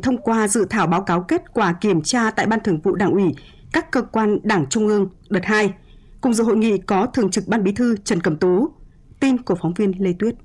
thông qua dự thảo báo cáo kết quả kiểm tra tại Ban Thường vụ Đảng ủy các cơ quan Đảng Trung ương đợt 2. Cùng dự hội nghị có Thường trực Ban Bí thư Trần Cẩm Tú. Tin của phóng viên Lê Tuyết.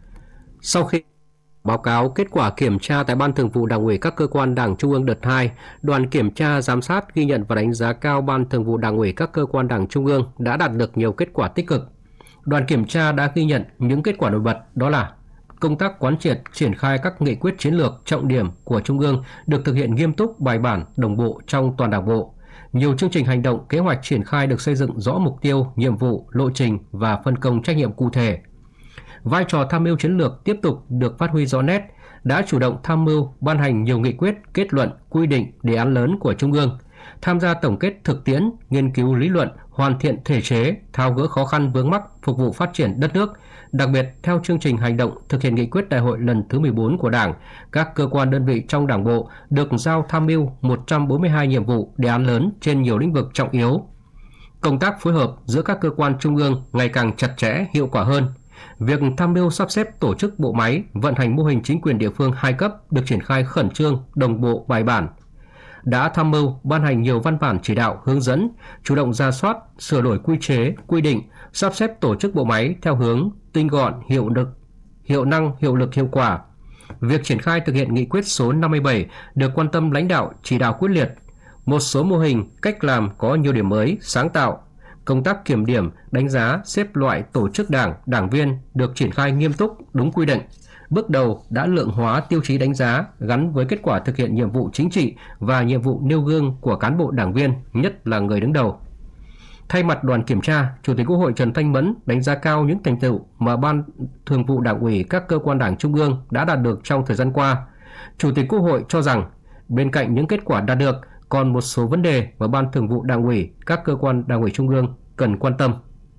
Sau khi báo cáo kết quả kiểm tra tại Ban Thường vụ Đảng ủy các cơ quan Đảng Trung ương đợt 2, đoàn kiểm tra giám sát ghi nhận và đánh giá cao Ban Thường vụ Đảng ủy các cơ quan Đảng Trung ương đã đạt được nhiều kết quả tích cực. Đoàn kiểm tra đã ghi nhận những kết quả nổi bật, đó là công tác quán triệt triển khai các nghị quyết chiến lược trọng điểm của Trung ương được thực hiện nghiêm túc, bài bản, đồng bộ trong toàn Đảng bộ. Nhiều chương trình hành động, kế hoạch triển khai được xây dựng rõ mục tiêu, nhiệm vụ, lộ trình và phân công trách nhiệm cụ thể. Vai trò tham mưu chiến lược tiếp tục được phát huy rõ nét, đã chủ động tham mưu, ban hành nhiều nghị quyết, kết luận, quy định, đề án lớn của Trung ương, tham gia tổng kết thực tiễn, nghiên cứu lý luận, hoàn thiện thể chế, tháo gỡ khó khăn vướng mắc phục vụ phát triển đất nước. Đặc biệt, theo chương trình hành động thực hiện nghị quyết đại hội lần thứ 14 của Đảng, các cơ quan đơn vị trong Đảng bộ được giao tham mưu 142 nhiệm vụ, đề án lớn trên nhiều lĩnh vực trọng yếu. Công tác phối hợp giữa các cơ quan trung ương ngày càng chặt chẽ, hiệu quả hơn. Việc tham mưu sắp xếp tổ chức bộ máy, vận hành mô hình chính quyền địa phương 2 cấp được triển khai khẩn trương, đồng bộ, bài bản. Đã tham mưu ban hành nhiều văn bản chỉ đạo, hướng dẫn, chủ động rà soát, sửa đổi quy chế, quy định, sắp xếp tổ chức bộ máy theo hướng tinh gọn, hiệu năng, hiệu lực, hiệu quả. Việc triển khai thực hiện nghị quyết số 57 được quan tâm lãnh đạo, chỉ đạo quyết liệt. Một số mô hình, cách làm có nhiều điểm mới, sáng tạo. Công tác kiểm điểm, đánh giá, xếp loại tổ chức đảng, đảng viên được triển khai nghiêm túc, đúng quy định. Bước đầu đã lượng hóa tiêu chí đánh giá gắn với kết quả thực hiện nhiệm vụ chính trị và nhiệm vụ nêu gương của cán bộ đảng viên, nhất là người đứng đầu. Thay mặt đoàn kiểm tra, Chủ tịch Quốc hội Trần Thanh Mẫn đánh giá cao những thành tựu mà Ban Thường vụ Đảng ủy các cơ quan Đảng Trung ương đã đạt được trong thời gian qua. Chủ tịch Quốc hội cho rằng, bên cạnh những kết quả đạt được, còn một số vấn đề mà Ban Thường vụ Đảng ủy các cơ quan Đảng ủy Trung ương cần quan tâm.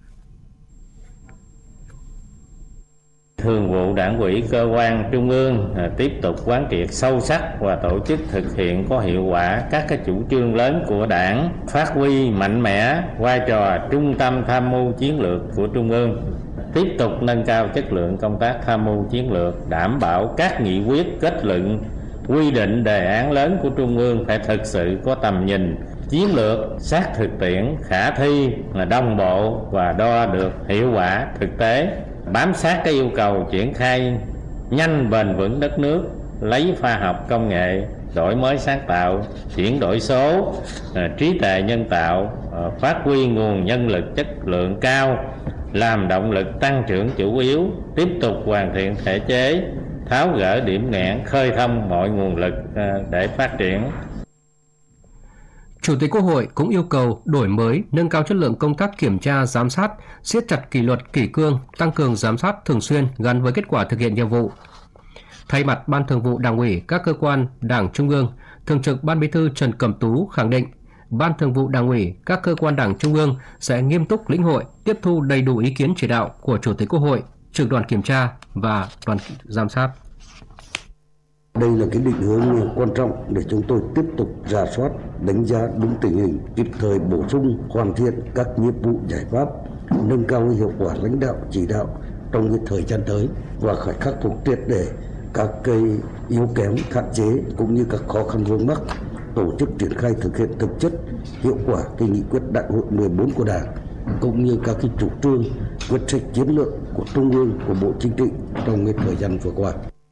Thường vụ Đảng ủy cơ quan Trung ương tiếp tục quán triệt sâu sắc và tổ chức thực hiện có hiệu quả các chủ trương lớn của Đảng, phát huy mạnh mẽ vai trò trung tâm tham mưu chiến lược của Trung ương, tiếp tục nâng cao chất lượng công tác tham mưu chiến lược, đảm bảo các nghị quyết, kết luận, quy định, đề án lớn của Trung ương phải thực sự có tầm nhìn chiến lược, sát thực tiễn, khả thi, đồng bộ và đo được hiệu quả thực tế, bám sát cái yêu cầu triển khai nhanh, bền vững đất nước, lấy khoa học công nghệ, đổi mới sáng tạo, chuyển đổi số, trí tuệ nhân tạo, phát huy nguồn nhân lực chất lượng cao, làm động lực tăng trưởng chủ yếu, tiếp tục hoàn thiện thể chế, tháo gỡ điểm nghẽn, khơi thông mọi nguồn lực để phát triển. Chủ tịch Quốc hội cũng yêu cầu đổi mới, nâng cao chất lượng công tác kiểm tra, giám sát, siết chặt kỷ luật, kỷ cương, tăng cường giám sát thường xuyên gắn với kết quả thực hiện nhiệm vụ. Thay mặt Ban Thường vụ Đảng ủy các cơ quan Đảng Trung ương, Thường trực Ban Bí thư Trần Cẩm Tú khẳng định, Ban Thường vụ Đảng ủy các cơ quan Đảng Trung ương sẽ nghiêm túc lĩnh hội, tiếp thu đầy đủ ý kiến chỉ đạo của Chủ tịch Quốc hội, trưởng đoàn kiểm tra và đoàn giám sát. Đây là cái định hướng quan trọng để chúng tôi tiếp tục rà soát, đánh giá đúng tình hình, kịp thời bổ sung, hoàn thiện các nhiệm vụ giải pháp, nâng cao hiệu quả lãnh đạo chỉ đạo trong cái thời gian tới và phải khắc phục triệt để các cái yếu kém, hạn chế cũng như các khó khăn vướng mắc, tổ chức triển khai thực hiện thực chất hiệu quả cái nghị quyết đại hội 14 của Đảng cũng như các cái chủ trương, quyết sách chiến lược của Trung ương, của Bộ Chính trị trong cái thời gian vừa qua.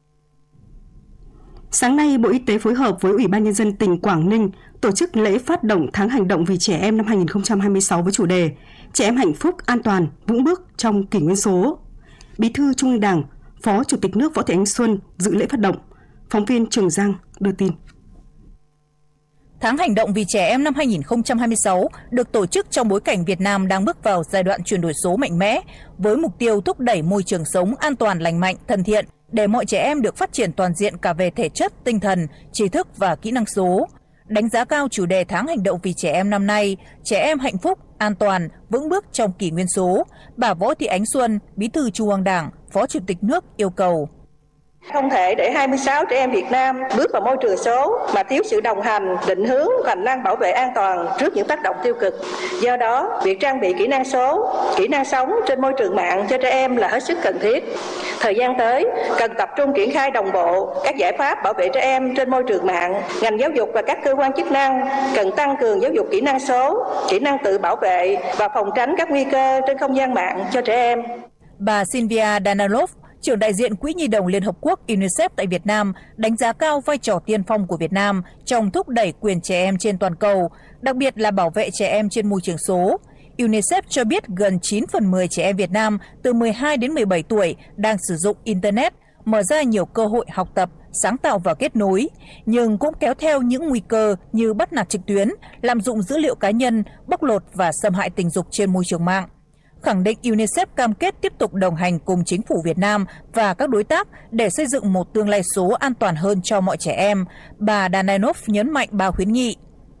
Sáng nay, Bộ Y tế phối hợp với Ủy ban Nhân dân tỉnh Quảng Ninh tổ chức lễ phát động tháng hành động vì trẻ em năm 2026 với chủ đề Trẻ em hạnh phúc, an toàn, vững bước trong kỷ nguyên số. Bí thư Trung ương Đảng, Phó Chủ tịch nước Võ Thị Ánh Xuân dự lễ phát động. Phóng viên Trường Giang đưa tin. Tháng hành động vì trẻ em năm 2026 được tổ chức trong bối cảnh Việt Nam đang bước vào giai đoạn chuyển đổi số mạnh mẽ với mục tiêu thúc đẩy môi trường sống an toàn, lành mạnh, thân thiện để mọi trẻ em được phát triển toàn diện cả về thể chất, tinh thần, trí thức và kỹ năng số. Đánh giá cao chủ đề tháng hành động vì trẻ em năm nay, trẻ em hạnh phúc, an toàn, vững bước trong kỷ nguyên số, bà Võ Thị Ánh Xuân, Bí thư Trung ương Đảng, Phó Chủ tịch nước yêu cầu. Không thể để 26 trẻ em Việt Nam bước vào môi trường số mà thiếu sự đồng hành, định hướng và hành lang bảo vệ an toàn trước những tác động tiêu cực. Do đó, việc trang bị kỹ năng số, kỹ năng sống trên môi trường mạng cho trẻ em là hết sức cần thiết. Thời gian tới, cần tập trung triển khai đồng bộ các giải pháp bảo vệ trẻ em trên môi trường mạng. Ngành giáo dục và các cơ quan chức năng cần tăng cường giáo dục kỹ năng số, kỹ năng tự bảo vệ và phòng tránh các nguy cơ trên không gian mạng cho trẻ em. Bà Sylvia Danilov, trưởng đại diện Quỹ Nhi đồng Liên Hợp Quốc UNICEF tại Việt Nam, đánh giá cao vai trò tiên phong của Việt Nam trong thúc đẩy quyền trẻ em trên toàn cầu, đặc biệt là bảo vệ trẻ em trên môi trường số. UNICEF cho biết gần 9 phần 10 trẻ em Việt Nam từ 12 đến 17 tuổi đang sử dụng Internet, mở ra nhiều cơ hội học tập, sáng tạo và kết nối, nhưng cũng kéo theo những nguy cơ như bắt nạt trực tuyến, lạm dụng dữ liệu cá nhân, bóc lột và xâm hại tình dục trên môi trường mạng. Khẳng định UNICEF cam kết tiếp tục đồng hành cùng chính phủ Việt Nam và các đối tác để xây dựng một tương lai số an toàn hơn cho mọi trẻ em. Bà Danilov nhấn mạnh 3 khuyến nghị.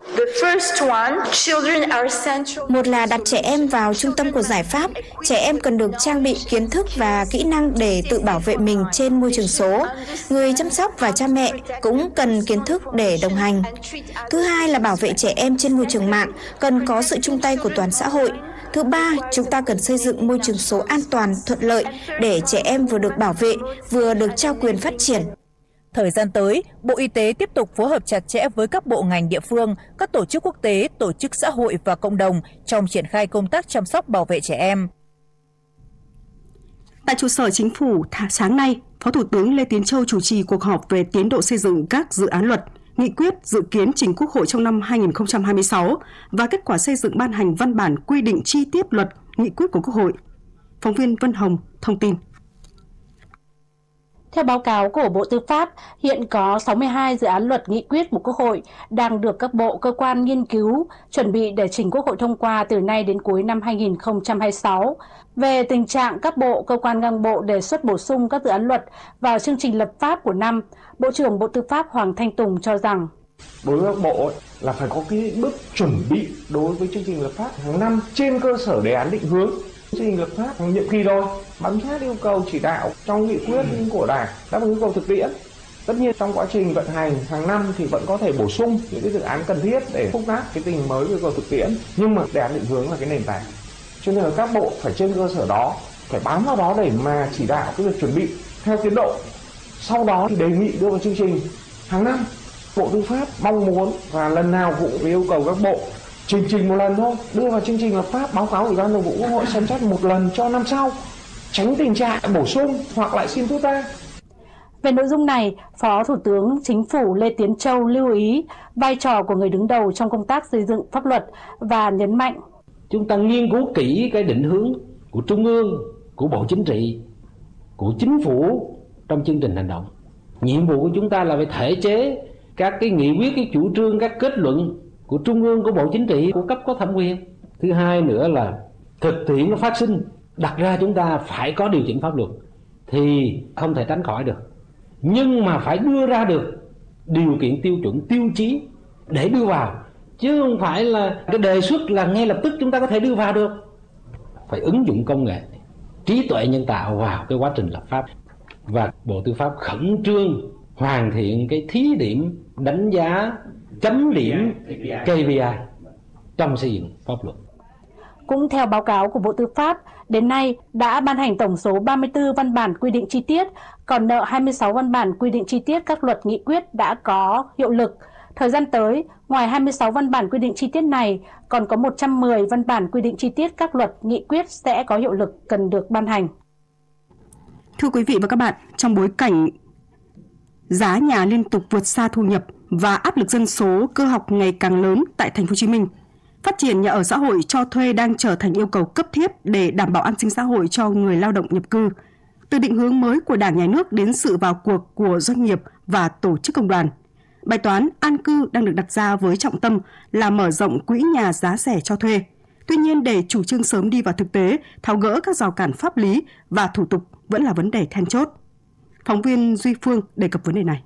Một là đặt trẻ em vào trung tâm của giải pháp. Trẻ em cần được trang bị kiến thức và kỹ năng để tự bảo vệ mình trên môi trường số. Người chăm sóc và cha mẹ cũng cần kiến thức để đồng hành. Thứ hai là bảo vệ trẻ em trên môi trường mạng, cần có sự chung tay của toàn xã hội. Thứ ba, chúng ta cần xây dựng môi trường số an toàn, thuận lợi để trẻ em vừa được bảo vệ, vừa được trao quyền phát triển. Thời gian tới, Bộ Y tế tiếp tục phối hợp chặt chẽ với các bộ ngành địa phương, các tổ chức quốc tế, tổ chức xã hội và cộng đồng trong triển khai công tác chăm sóc bảo vệ trẻ em. Tại trụ sở Chính phủ, sáng nay, Phó Thủ tướng Lê Tiến Châu chủ trì cuộc họp về tiến độ xây dựng các dự án luật, nghị quyết dự kiến trình Quốc hội trong năm 2026 và kết quả xây dựng ban hành văn bản quy định chi tiết luật, nghị quyết của Quốc hội. Phóng viên Vân Hồng thông tin. Theo báo cáo của Bộ Tư pháp, hiện có 62 dự án luật nghị quyết của Quốc hội đang được các bộ cơ quan nghiên cứu, chuẩn bị để trình Quốc hội thông qua từ nay đến cuối năm 2026. Về tình trạng các bộ cơ quan ngang bộ đề xuất bổ sung các dự án luật vào chương trình lập pháp của năm, Bộ trưởng Bộ Tư pháp Hoàng Thanh Tùng cho rằng đối với các bộ là phải có cái bước chuẩn bị đối với chương trình lập pháp hàng năm trên cơ sở đề án định hướng. Chương trình lập pháp hàng nhiệm kỳ rồi, bám sát yêu cầu chỉ đạo trong nghị quyết của Đảng đáp ứng yêu cầu thực tiễn. Tất nhiên trong quá trình vận hành hàng năm thì vẫn có thể bổ sung những cái dự án cần thiết để phúc đáp cái tình mới yêu cầu thực tiễn. Nhưng mà đề án định hướng là cái nền tảng. Cho nên là các bộ phải trên cơ sở đó, phải bám vào đó để mà chỉ đạo cái việc chuẩn bị theo tiến độ. Sau đó thì đề nghị đưa vào chương trình hàng năm. Bộ Tư pháp mong muốn và lần nào cũng yêu cầu các bộ trình một lần thôi, đưa vào chương trình lập pháp, báo cáo Ủy ban Thường vụ Quốc hội xem xét một lần cho năm sau, tránh tình trạng bổ sung hoặc lại xin rút ra. Về nội dung này, Phó Thủ tướng Chính phủ Lê Tiến Châu lưu ý vai trò của người đứng đầu trong công tác xây dựng pháp luật và nhấn mạnh chúng ta nghiên cứu kỹ cái định hướng của Trung ương, của Bộ Chính trị, của Chính phủ trong chương trình hành động. Nhiệm vụ của chúng ta là phải thể chế các cái nghị quyết, cái chủ trương, các kết luận của Trung ương, của Bộ Chính trị, của cấp có thẩm quyền. Thứ hai nữa là thực tiễn nó phát sinh, đặt ra chúng ta phải có điều chỉnh pháp luật thì không thể tránh khỏi được. Nhưng mà phải đưa ra được điều kiện tiêu chuẩn, tiêu chí để đưa vào. Chứ không phải là cái đề xuất là ngay lập tức chúng ta có thể đưa vào được. Phải ứng dụng công nghệ, trí tuệ nhân tạo vào cái quá trình lập pháp. Và Bộ Tư pháp khẩn trương hoàn thiện cái thí điểm đánh giá chấm điểm KPI trong xây dựng pháp luật. Cũng theo báo cáo của Bộ Tư pháp, đến nay đã ban hành tổng số 34 văn bản quy định chi tiết, còn nợ 26 văn bản quy định chi tiết các luật nghị quyết đã có hiệu lực. Thời gian tới, ngoài 26 văn bản quy định chi tiết này, còn có 110 văn bản quy định chi tiết các luật nghị quyết sẽ có hiệu lực cần được ban hành. Thưa quý vị và các bạn, trong bối cảnh giá nhà liên tục vượt xa thu nhập và áp lực dân số cơ học ngày càng lớn tại thành phố Hồ Chí Minh, phát triển nhà ở xã hội cho thuê đang trở thành yêu cầu cấp thiết để đảm bảo an sinh xã hội cho người lao động nhập cư. Từ định hướng mới của Đảng, Nhà nước đến sự vào cuộc của doanh nghiệp và tổ chức công đoàn, bài toán an cư đang được đặt ra với trọng tâm là mở rộng quỹ nhà giá rẻ cho thuê. Tuy nhiên, để chủ trương sớm đi vào thực tế, tháo gỡ các rào cản pháp lý và thủ tục vẫn là vấn đề then chốt. Phóng viên Duy Phương đề cập vấn đề này.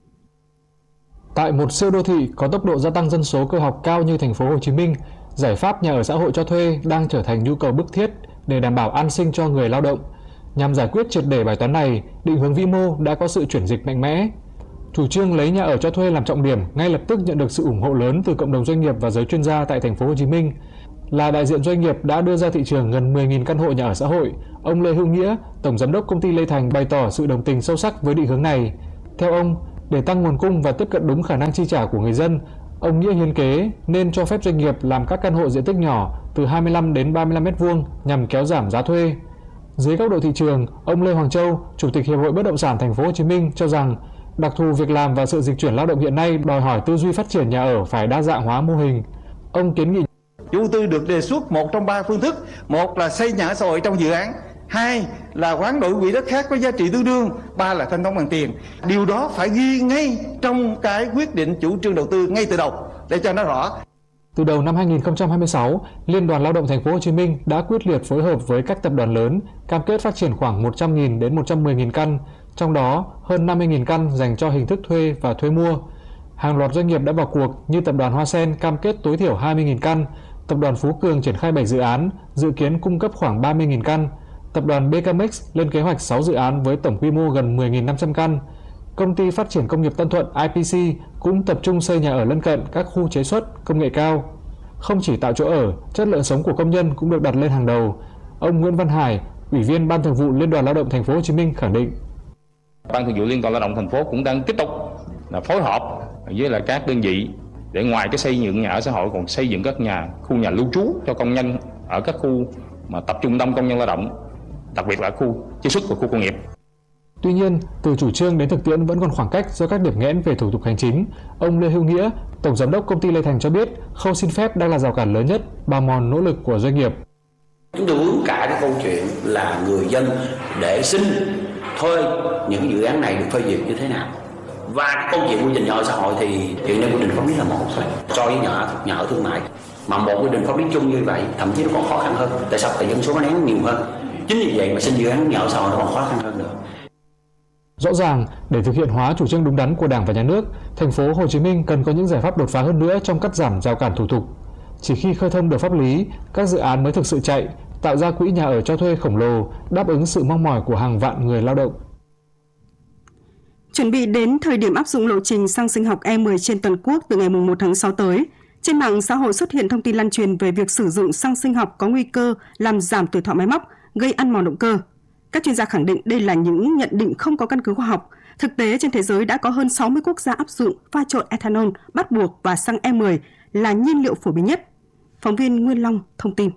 Tại một siêu đô thị có tốc độ gia tăng dân số cơ học cao như thành phố Hồ Chí Minh, giải pháp nhà ở xã hội cho thuê đang trở thành nhu cầu bức thiết để đảm bảo an sinh cho người lao động. Nhằm giải quyết triệt để bài toán này, định hướng vĩ mô đã có sự chuyển dịch mạnh mẽ. Chủ trương lấy nhà ở cho thuê làm trọng điểm ngay lập tức nhận được sự ủng hộ lớn từ cộng đồng doanh nghiệp và giới chuyên gia tại thành phố Hồ Chí Minh. Là đại diện doanh nghiệp đã đưa ra thị trường gần 10.000 căn hộ nhà ở xã hội, ông Lê Hữu Nghĩa, Tổng giám đốc công ty Lê Thành bày tỏ sự đồng tình sâu sắc với định hướng này. Theo ông, để tăng nguồn cung và tiếp cận đúng khả năng chi trả của người dân, ông Nghĩa hiến kế nên cho phép doanh nghiệp làm các căn hộ diện tích nhỏ từ 25 đến 35 m2 nhằm kéo giảm giá thuê. Dưới góc độ thị trường, ông Lê Hoàng Châu, Chủ tịch Hiệp hội Bất động sản thành phố Hồ Chí Minh cho rằng đặc thù việc làm và sự dịch chuyển lao động hiện nay đòi hỏi tư duy phát triển nhà ở phải đa dạng hóa mô hình. Ông kiến nghị chủ đầu tư được đề xuất một trong 3 phương thức: một là xây nhà ở xã hội trong dự án, 2 là hoán đổi quỹ đất khác có giá trị tương đương, 3 là thanh toán bằng tiền. Điều đó phải ghi ngay trong cái quyết định chủ trương đầu tư ngay từ đầu để cho nó rõ. Từ đầu năm 2026, Liên đoàn Lao động thành phố Hồ Chí Minh đã quyết liệt phối hợp với các tập đoàn lớn cam kết phát triển khoảng 100.000 đến 110.000 căn, trong đó hơn 50.000 căn dành cho hình thức thuê và thuê mua. Hàng loạt doanh nghiệp đã vào cuộc như tập đoàn Hoa Sen cam kết tối thiểu 20.000 căn, tập đoàn Phú Cường triển khai 7 dự án, dự kiến cung cấp khoảng 30.000 căn, tập đoàn BKMX lên kế hoạch 6 dự án với tổng quy mô gần 10.500 căn. Công ty phát triển công nghiệp Tân Thuận IPC cũng tập trung xây nhà ở lân cận các khu chế xuất công nghệ cao. Không chỉ tạo chỗ ở, chất lượng sống của công nhân cũng được đặt lên hàng đầu. Ông Nguyễn Văn Hải, Ủy viên Ban Thường vụ Liên đoàn Lao động thành phố Hồ Chí Minh khẳng định: Ban Thường vụ Liên đoàn Lao động thành phố cũng đang tiếp tục phối hợp với lại các đơn vị để ngoài cái xây dựng nhà ở xã hội còn xây dựng các khu nhà lưu trú cho công nhân ở các khu mà tập trung đông công nhân lao động, đặc biệt là khu chế xuất và khu công nghiệp. Tuy nhiên, từ chủ trương đến thực tiễn vẫn còn khoảng cách do các điểm nghẽn về thủ tục hành chính. Ông Lê Hữu Nghĩa, Tổng giám đốc công ty Lê Thành cho biết, khâu xin phép đang là rào cản lớn nhất, bào mòn nỗ lực của doanh nghiệp. Chúng tôi vướng cả cái câu chuyện là người dân để xin thuê những dự án này được phê duyệt như thế nào. Và cái câu chuyện quy trình nhà ở xã hội thì hiện nay quy định pháp lý là một thôi, so với nhà ở thương mại. Mà một quy định pháp lý chung như vậy thậm chí nó còn khó khăn hơn. Tại sao? Tại dân số nó nén nhiều hơn. Chính vì vậy mà xin dự án nhà ở xã hội nó còn khó khăn hơn nữa. Rõ ràng, để thực hiện hóa chủ trương đúng đắn của Đảng và Nhà nước, thành phố Hồ Chí Minh cần có những giải pháp đột phá hơn nữa trong cắt giảm rào cản thủ tục. Chỉ khi khơi thông được pháp lý, các dự án mới thực sự chạy, tạo ra quỹ nhà ở cho thuê khổng lồ, đáp ứng sự mong mỏi của hàng vạn người lao động. Chuẩn bị đến thời điểm áp dụng lộ trình xăng sinh học E10 trên toàn quốc từ ngày 1 tháng 6 tới, trên mạng xã hội xuất hiện thông tin lan truyền về việc sử dụng xăng sinh học có nguy cơ làm giảm tuổi thọ máy móc, gây ăn mòn động cơ. Các chuyên gia khẳng định đây là những nhận định không có căn cứ khoa học. Thực tế trên thế giới đã có hơn 60 quốc gia áp dụng pha trộn ethanol bắt buộc và xăng E10 là nhiên liệu phổ biến nhất. Phóng viên Nguyên Long thông tin.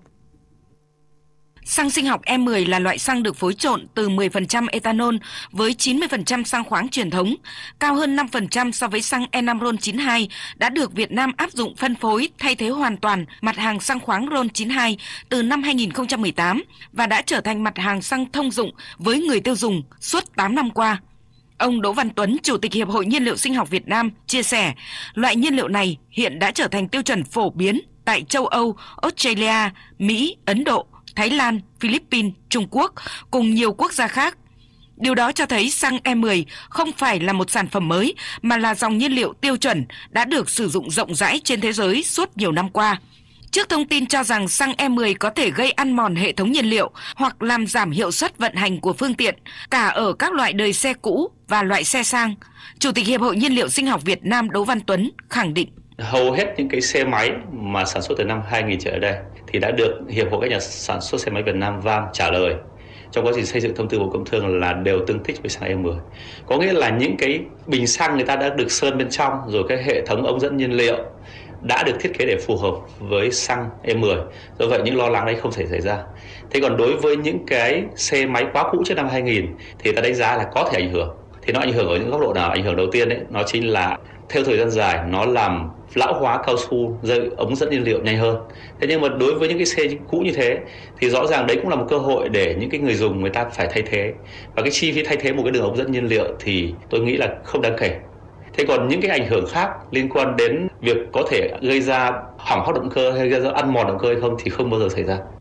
Xăng sinh học E10 là loại xăng được phối trộn từ 10% ethanol với 90% xăng khoáng truyền thống, cao hơn 5% so với xăng E5 RON92, đã được Việt Nam áp dụng phân phối thay thế hoàn toàn mặt hàng xăng khoáng RON92 từ năm 2018 và đã trở thành mặt hàng xăng thông dụng với người tiêu dùng suốt 8 năm qua. Ông Đỗ Văn Tuấn, Chủ tịch Hiệp hội Nhiên liệu sinh học Việt Nam, chia sẻ, loại nhiên liệu này hiện đã trở thành tiêu chuẩn phổ biến tại châu Âu, Australia, Mỹ, Ấn Độ, Thái Lan, Philippines, Trung Quốc cùng nhiều quốc gia khác. Điều đó cho thấy xăng E10 không phải là một sản phẩm mới mà là dòng nhiên liệu tiêu chuẩn đã được sử dụng rộng rãi trên thế giới suốt nhiều năm qua. Trước thông tin cho rằng xăng E10 có thể gây ăn mòn hệ thống nhiên liệu hoặc làm giảm hiệu suất vận hành của phương tiện, cả ở các loại đời xe cũ và loại xe sang, Chủ tịch Hiệp hội Nhiên liệu sinh học Việt Nam Đỗ Văn Tuấn khẳng định. Hầu hết những cái xe máy mà sản xuất từ năm 2000 trở lại đây thì đã được Hiệp hội các nhà sản xuất xe máy Việt Nam VAM trả lời trong quá trình xây dựng thông tư Bộ Công Thương là đều tương thích với xăng E10. Có nghĩa là những cái bình xăng người ta đã được sơn bên trong, rồi cái hệ thống ống dẫn nhiên liệu đã được thiết kế để phù hợp với xăng E10. Do vậy những lo lắng đấy không thể xảy ra. Thế còn đối với những cái xe máy quá cũ trước năm 2000 thì ta đánh giá là có thể ảnh hưởng. Thì nó ảnh hưởng ở những góc độ nào? Ảnh hưởng đầu tiên đấy, nó chính là theo thời gian dài nó làm lão hóa cao su, dây ống dẫn nhiên liệu nhanh hơn. Thế nhưng mà đối với những cái xe cũ như thế thì rõ ràng đấy cũng là một cơ hội để những cái người dùng người ta phải thay thế. Và cái chi phí thay thế một cái đường ống dẫn nhiên liệu thì tôi nghĩ là không đáng kể. Thế còn những cái ảnh hưởng khác liên quan đến việc có thể gây ra hỏng hóc động cơ hay gây ra ăn mòn động cơ hay không thì không bao giờ xảy ra.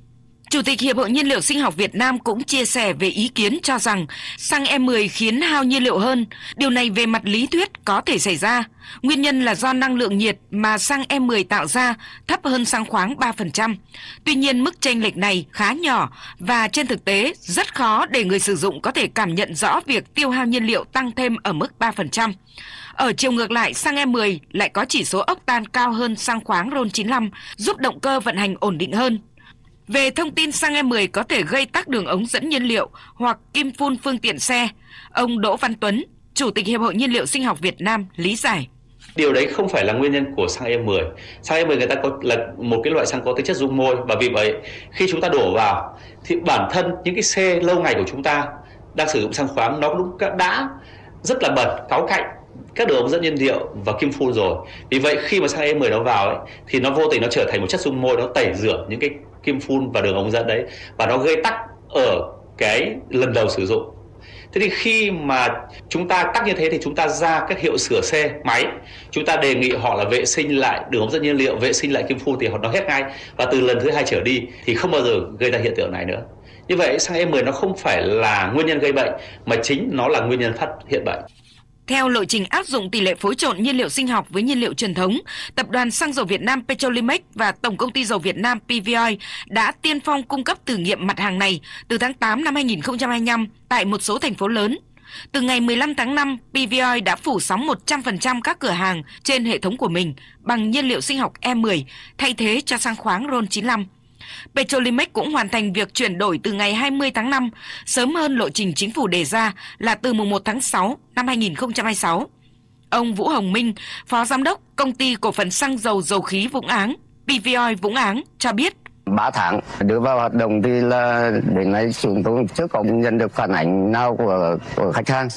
Chủ tịch Hiệp hội Nhiên liệu Sinh học Việt Nam cũng chia sẻ về ý kiến cho rằng xăng E10 khiến hao nhiên liệu hơn. Điều này về mặt lý thuyết có thể xảy ra. Nguyên nhân là do năng lượng nhiệt mà xăng E10 tạo ra thấp hơn xăng khoáng 3%. Tuy nhiên, mức chênh lệch này khá nhỏ và trên thực tế rất khó để người sử dụng có thể cảm nhận rõ việc tiêu hao nhiên liệu tăng thêm ở mức 3%. Ở chiều ngược lại, xăng E10 lại có chỉ số octan cao hơn xăng khoáng RON95, giúp động cơ vận hành ổn định hơn. Về thông tin xăng E10 có thể gây tắc đường ống dẫn nhiên liệu hoặc kim phun phương tiện xe, ông Đỗ Văn Tuấn, Chủ tịch Hiệp hội Nhiên liệu Sinh học Việt Nam lý giải. Điều đấy không phải là nguyên nhân của xăng E10. Xăng E10 người ta có là một cái loại xăng có tính chất dung môi, và vì vậy khi chúng ta đổ vào thì bản thân những cái xe lâu ngày của chúng ta đang sử dụng xăng khoáng nó cũng đã rất là bẩn, cáu cạnh các đường ống dẫn nhiên liệu và kim phun rồi. Vì vậy khi mà xăng E10 nó vào ấy, thì nó vô tình nó trở thành một chất dung môi, nó tẩy rửa những cái kim phun và đường ống dẫn đấy, và nó gây tắc ở cái lần đầu sử dụng. Thế thì khi mà chúng ta tắc như thế thì chúng ta ra các hiệu sửa xe máy, chúng ta đề nghị họ là vệ sinh lại đường ống dẫn nhiên liệu, vệ sinh lại kim phun thì họ nó hết ngay, và từ lần thứ 2 trở đi thì không bao giờ gây ra hiện tượng này nữa. Như vậy xăng E10 nó không phải là nguyên nhân gây bệnh, mà chính nó là nguyên nhân phát hiện bệnh. Theo lộ trình áp dụng tỷ lệ phối trộn nhiên liệu sinh học với nhiên liệu truyền thống, Tập đoàn Xăng dầu Việt Nam Petrolimex và Tổng công ty dầu Việt Nam PVoil đã tiên phong cung cấp thử nghiệm mặt hàng này từ tháng 8 năm 2025 tại một số thành phố lớn. Từ ngày 15 tháng 5, PVoil đã phủ sóng 100% các cửa hàng trên hệ thống của mình bằng nhiên liệu sinh học E10 thay thế cho xăng khoáng RON95. Petrolimex cũng hoàn thành việc chuyển đổi từ ngày 20 tháng 5, sớm hơn lộ trình chính phủ đề ra là từ mùng 1 tháng 6 năm 2026. Ông Vũ Hồng Minh, Phó Giám đốc Công ty Cổ phần Xăng dầu Dầu khí Vũng Áng, PVoil Vũng Áng cho biết. 3 tháng đưa vào hoạt động thì là đến nay chúng tôi chưa có nhận được phản ánh nào của khách hàng.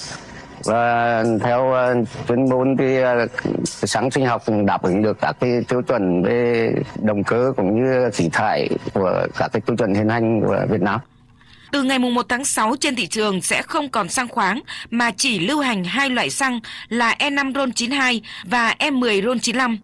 Và theo chuyên môn thì xăng sinh học cũng đáp ứng được các cái tiêu chuẩn về động cơ cũng như khí thải của các cái tiêu chuẩn hiện hành của Việt Nam. Từ ngày 1 tháng 6 trên thị trường sẽ không còn xăng khoáng mà chỉ lưu hành 2 loại xăng là E5 RON92 và E10 RON95.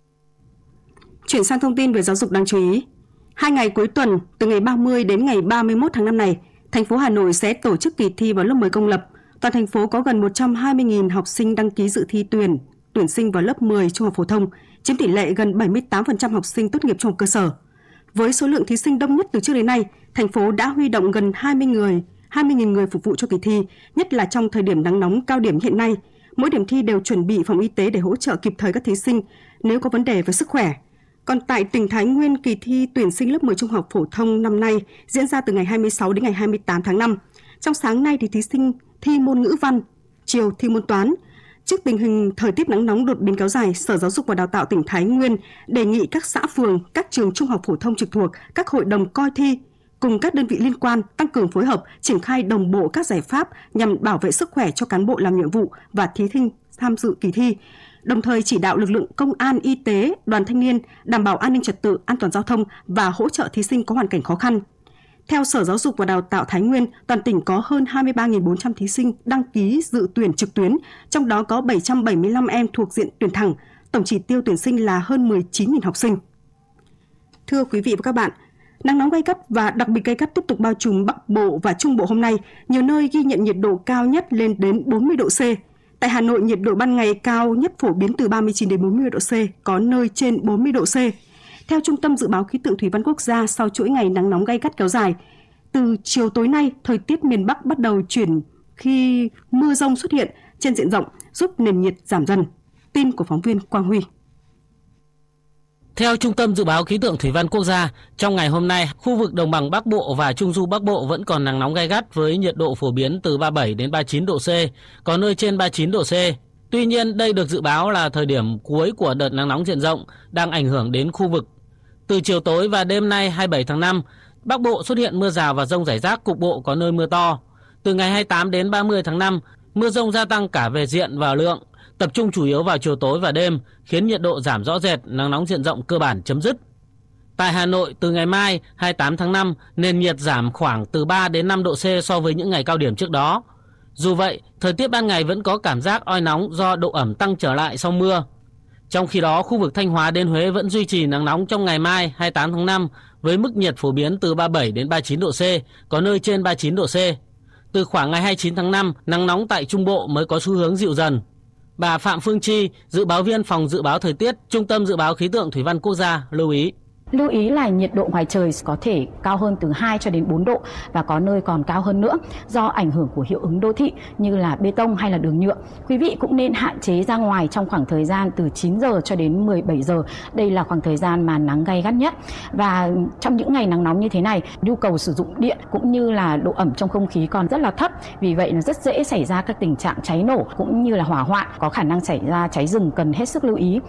Chuyển sang thông tin về giáo dục đáng chú ý. 2 ngày cuối tuần, từ ngày 30 đến ngày 31 tháng 5 này, thành phố Hà Nội sẽ tổ chức kỳ thi vào lớp 10 công lập. Toàn thành phố có gần 120.000 học sinh đăng ký dự thi tuyển sinh vào lớp 10 trung học phổ thông, chiếm tỷ lệ gần 78% học sinh tốt nghiệp trung học cơ sở. Với số lượng thí sinh đông nhất từ trước đến nay, thành phố đã huy động gần 20.000 người phục vụ cho kỳ thi, nhất là trong thời điểm nắng nóng cao điểm hiện nay. Mỗi điểm thi đều chuẩn bị phòng y tế để hỗ trợ kịp thời các thí sinh nếu có vấn đề về sức khỏe. Còn tại tỉnh Thái Nguyên, kỳ thi tuyển sinh lớp 10 trung học phổ thông năm nay diễn ra từ ngày 26 đến ngày 28 tháng 5. Trong sáng nay thì thí sinh thi môn ngữ văn, chiều thi môn toán. Trước tình hình thời tiết nắng nóng đột biến kéo dài, Sở Giáo dục và Đào tạo tỉnh Thái Nguyên đề nghị các xã phường, các trường trung học phổ thông trực thuộc, các hội đồng coi thi cùng các đơn vị liên quan tăng cường phối hợp, triển khai đồng bộ các giải pháp nhằm bảo vệ sức khỏe cho cán bộ làm nhiệm vụ và thí sinh tham dự kỳ thi. Đồng thời chỉ đạo lực lượng công an, y tế, đoàn thanh niên đảm bảo an ninh trật tự, an toàn giao thông và hỗ trợ thí sinh có hoàn cảnh khó khăn. Theo Sở Giáo dục và Đào tạo Thái Nguyên, toàn tỉnh có hơn 23.400 thí sinh đăng ký dự tuyển trực tuyến, trong đó có 775 em thuộc diện tuyển thẳng. Tổng chỉ tiêu tuyển sinh là hơn 19.000 học sinh. Thưa quý vị và các bạn, nắng nóng gay gắt và đặc biệt gay gắt tiếp tục bao trùm Bắc Bộ và Trung Bộ hôm nay. Nhiều nơi ghi nhận nhiệt độ cao nhất lên đến 40 độ C. Tại Hà Nội, nhiệt độ ban ngày cao nhất phổ biến từ 39 đến 40 độ C, có nơi trên 40 độ C. Theo Trung tâm Dự báo Khí tượng Thủy văn Quốc gia, sau chuỗi ngày nắng nóng gay gắt kéo dài, từ chiều tối nay, thời tiết miền Bắc bắt đầu chuyển khi mưa rông xuất hiện trên diện rộng, giúp nền nhiệt giảm dần. Tin của phóng viên Quang Huy. Theo Trung tâm Dự báo Khí tượng Thủy văn Quốc gia, trong ngày hôm nay, khu vực Đồng bằng Bắc Bộ và Trung du Bắc Bộ vẫn còn nắng nóng gay gắt với nhiệt độ phổ biến từ 37 đến 39 độ C, có nơi trên 39 độ C. Tuy nhiên, đây được dự báo là thời điểm cuối của đợt nắng nóng diện rộng đang ảnh hưởng đến khu vực. Từ chiều tối và đêm nay 27 tháng 5, Bắc Bộ xuất hiện mưa rào và dông rải rác, cục bộ có nơi mưa to. Từ ngày 28 đến 30 tháng 5, mưa dông gia tăng cả về diện và lượng, tập trung chủ yếu vào chiều tối và đêm, khiến nhiệt độ giảm rõ rệt, nắng nóng diện rộng cơ bản chấm dứt. Tại Hà Nội, từ ngày mai 28 tháng 5, nền nhiệt giảm khoảng từ 3 đến 5 độ C so với những ngày cao điểm trước đó. Dù vậy, thời tiết ban ngày vẫn có cảm giác oi nóng do độ ẩm tăng trở lại sau mưa. Trong khi đó, khu vực Thanh Hóa đến Huế vẫn duy trì nắng nóng trong ngày mai 28 tháng 5 với mức nhiệt phổ biến từ 37 đến 39 độ C, có nơi trên 39 độ C. Từ khoảng ngày 29 tháng 5, nắng nóng tại Trung Bộ mới có xu hướng dịu dần. Bà Phạm Phương Chi, dự báo viên phòng dự báo thời tiết, Trung tâm Dự báo Khí tượng Thủy văn Quốc gia lưu ý. Lưu ý là nhiệt độ ngoài trời có thể cao hơn từ 2 cho đến 4 độ và có nơi còn cao hơn nữa do ảnh hưởng của hiệu ứng đô thị như là bê tông hay là đường nhựa. Quý vị cũng nên hạn chế ra ngoài trong khoảng thời gian từ 9 giờ cho đến 17 giờ. Đây là khoảng thời gian mà nắng gay gắt nhất. Và trong những ngày nắng nóng như thế này, nhu cầu sử dụng điện cũng như là độ ẩm trong không khí còn rất là thấp. Vì vậy nó rất dễ xảy ra các tình trạng cháy nổ cũng như là hỏa hoạn, có khả năng xảy ra cháy rừng, cần hết sức lưu ý.